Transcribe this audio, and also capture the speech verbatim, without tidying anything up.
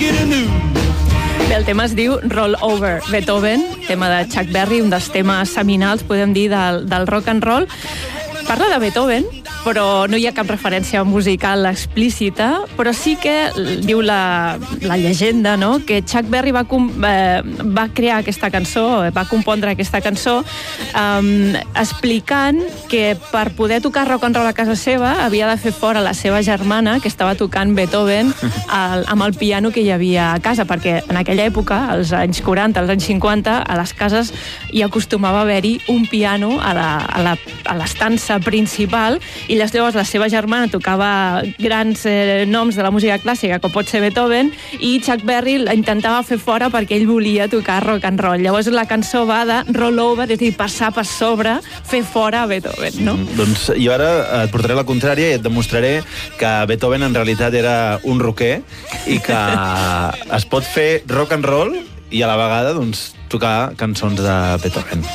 Bé, el tema es diu Roll Over Beethoven, tema de Chuck Berry, un dels temes seminals, podem dir, del, del rock and roll. Parla de Beethoven, però no hi ha cap referència musical explícita, però sí que diu la, la llegenda, no?, que Chuck Berry va, com, eh, va crear aquesta cançó, va compondre aquesta cançó, eh, explicant que per poder tocar rock and roll a casa seva havia de fer fora la seva germana, que estava tocant Beethoven al, amb el piano que hi havia a casa, perquè en aquella època, als anys quaranta, als anys cinquanta, a les cases hi acostumava a haver-hi un piano a la, a la, a l'estança principal, i llavors la seva germana tocava grans eh, noms de la música clàssica, com pot ser Beethoven, i Chuck Berry la intentava fer fora perquè ell volia tocar rock and roll. Llavors la cançó va de roll over, és a dir, passar per sobre, fer fora Beethoven, no? Mm, doncs jo ara et portaré la contrària i et demostraré que Beethoven en realitat era un rocker i que es pot fer rock and roll i a la vegada doncs, tocar cançons de Beethoven.